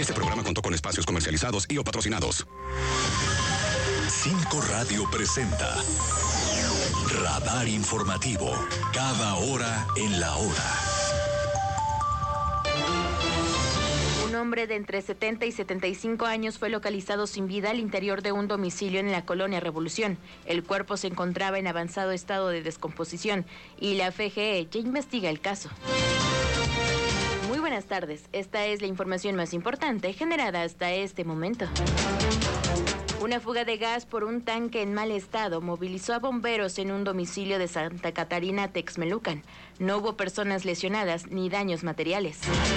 Este programa contó con espacios comercializados y o patrocinados. 5 Radio presenta Radar Informativo. Cada hora en la hora. Un hombre de entre 70 y 75 años fue localizado sin vida al interior de un domicilio en la colonia Revolución. El cuerpo se encontraba en avanzado estado de descomposición y la FGE ya investiga el caso. Muy buenas tardes. Esta es la información más importante generada hasta este momento. Una fuga de gas por un tanque en mal estado movilizó a bomberos en un domicilio de Santa Catarina, Texmelucan. No hubo personas lesionadas ni daños materiales.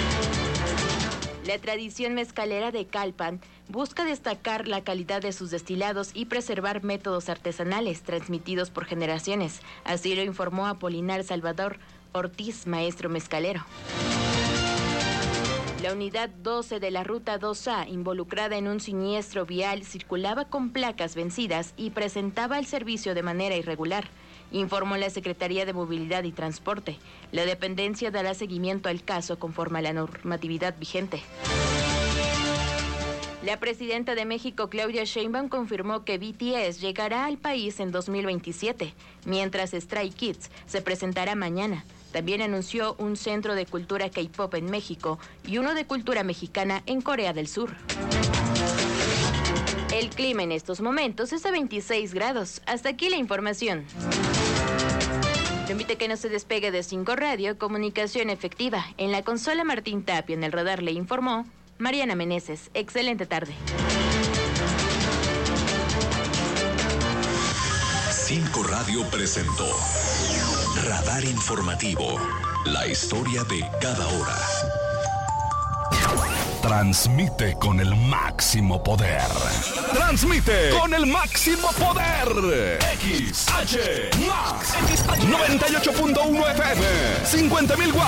La tradición mezcalera de Calpan busca destacar la calidad de sus destilados y preservar métodos artesanales transmitidos por generaciones. Así lo informó Apolinar Salvador Ortiz, maestro mezcalero. La unidad 12 de la Ruta 2A, involucrada en un siniestro vial, circulaba con placas vencidas y presentaba el servicio de manera irregular, informó la Secretaría de Movilidad y Transporte. La dependencia dará seguimiento al caso conforme a la normatividad vigente. La presidenta de México, Claudia Sheinbaum, confirmó que BTS llegará al país en 2027, mientras Stray Kids se presentará mañana. También anunció un centro de cultura K-pop en México y uno de cultura mexicana en Corea del Sur. El clima en estos momentos es a 26 grados. Hasta aquí la información. Lo invito a que no se despegue de 5 Radio, comunicación efectiva. En la consola Martín Tapia, en el radar le informó Mariana Meneses. Excelente tarde. 5 Radio presentó Radar Informativo. La historia de cada hora. Transmite con el máximo poder. Transmite con el máximo poder. XH Max 98.1 FM. 50,000 watts.